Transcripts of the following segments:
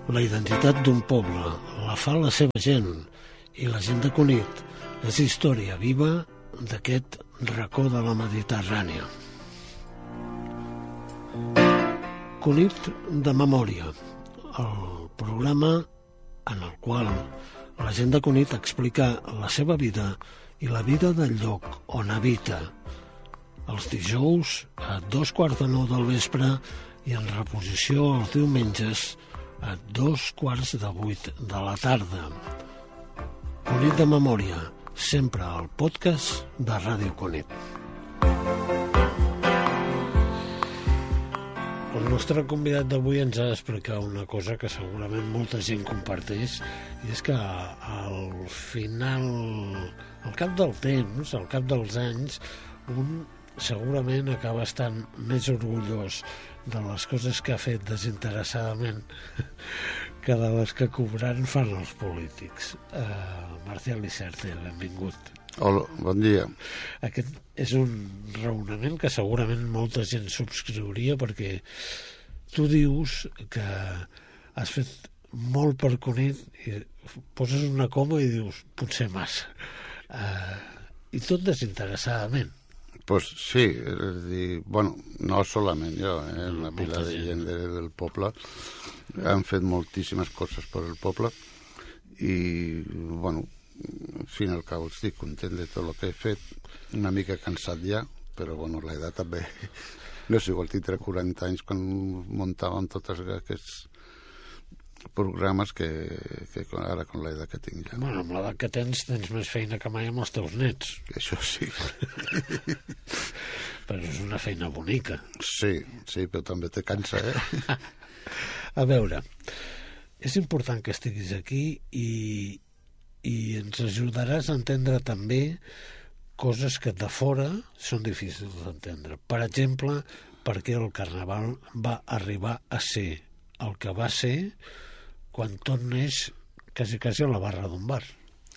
La identitat d'un poble la fa la seva gent, i la gent de Cunit és història viva d'aquest racó de la Mediterrània. Cunit de memòria, el programa en el qual la gent de Cunit explica la seva vida i la vida del lloc on habita. Els dijous a 7:45 del vespre i en reposició els diumenges a 7:15 de la tarda. Cunit de memòria, sempre al podcast de Ràdio Cunit. El nostre convidat d'avui ens ha d'explicar una cosa que segurament molta gent comparteix, i és que al final, al cap del temps, al cap dels anys, un segurament acaba estant més orgullós de les coses que ha fet desinteressadament que de les que cobrant fan els polítics. Marcial Icerte, benvingut. Hola, bon dia. Aquest és un raonament que segurament molta gent subscriuria, perquè tu dius que has fet molt per Cunit i poses una coma i dius potser massa. I tot desinteressadament. Pues sí, és a dir, bueno, no solament jo, una pila de gent del poble han fet moltíssimes coses per el poble i, bueno, al fin i al cap estic content de tot el que he fet, una mica cansat ja, però bueno, l'edat també no és igual, tindré 40 anys quan muntàvem tots aquests programes que ara con l'edat que tinc ja. Bueno, amb l'edat que tens més feina que mai amb els teus nets. Això sí. Però és una feina bonica. Sí, però també te cansa, A veure, és important que estiguis aquí i ens ajudaràs a entendre també coses que de fora són difícils d'entendre. Per exemple, per què el Carnaval va arribar a ser el que va ser quan tot neix quasi a la barra d'un bar.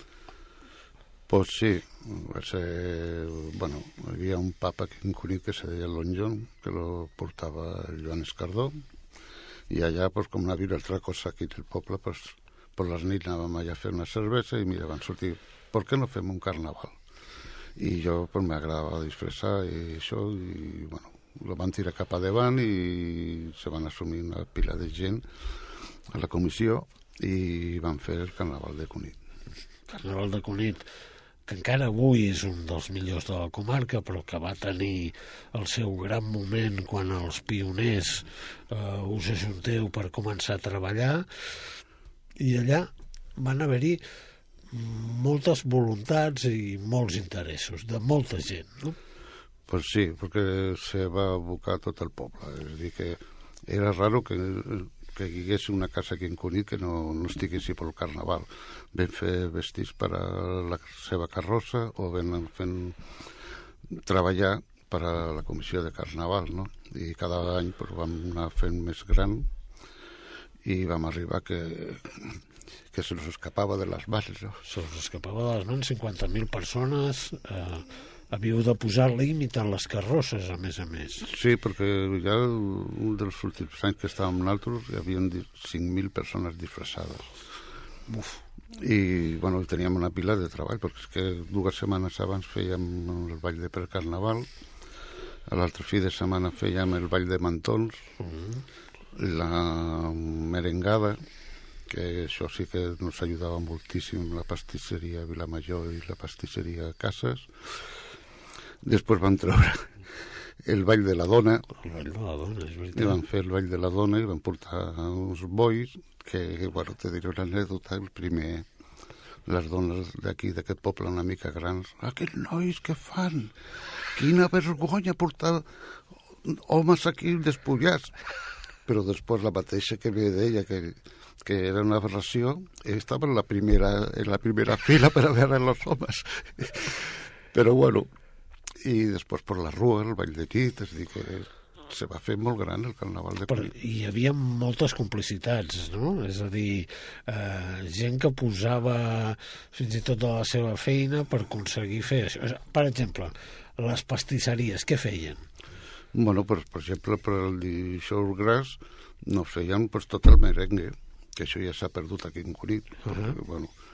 Pues sí, va ser... Bueno, hi havia un papa aquí en Cunit que se deia Lonjon, que lo portava el Joan Escardó, i allà, pues, com no havia altra cosa aquí del poble, pues, per les nits anàvem allà a fer una cervesa i mira, van sortir, per què no fem un carnaval? I jo, pues, m'agradava disfressar i això, i, bueno, lo van tirar cap a davant i se van assumir una pila de gent a la comissió i van fer el Carnaval de Cunit. Carnaval de Cunit, que encara avui és un dels millors de la comarca, però que va tenir el seu gran moment quan els pioners us ajunteu per començar a treballar, i allà van haver-hi moltes voluntats i molts interessos de molta gent, no? Pues sí, perquè se va abocar tot el poble. És a dir, que era raro que hi hagués una casa aquí en Cunit que no estiguessi pel Carnaval. Vam fer vestits per a la seva carrossa o vam fent treballar per a la comissió de Carnaval, no? I cada any pues, vam anar fent més gran i vam arribar que se nos escapava de les mans, no? Se us escapava de les mans, 50.000 persones... Havíeu de posar límit a les carrosses, a més. Sí, perquè ja un dels últims anys que estàvem nosaltres hi havia 5.000 persones disfressades. Uf. I, bueno, teníem una pila de treball, perquè és que 2 setmanes abans fèiem el ball de precarnaval, a l'altre fi de setmana fèiem el ball de mantons, la merengada, que això sí que ens ajudava moltíssim, la pastisseria Vilamajor i la pastisseria Cases. Després vam treure el ball de la dona. El ball de la dona, és veritat. I vam fer el ball de la dona i vam portar uns bois que, bueno, te diré una anècdota. El primer, les dones d'aquí, d'aquest poble una mica grans, aquests nois que fan? Quina vergonya portar homes aquí despullats. Però després la mateixa que me deia que era una aberració, estava en la primera fila per a veure els homes. Però bueno, i després per la rua, el ball de nit, és a dir que se va fer molt gran el Carnaval de Cunit. Hi havia moltes complicitats, no? És a dir, gent que posava fins i tot de la seva feina per aconseguir fer això. Per exemple, les pastisseries, què feien? Bueno, per exemple, per el dijous gras no feien pues, tot el merengue, que això ja s'ha perdut aquí en Cunit, perquè, bueno,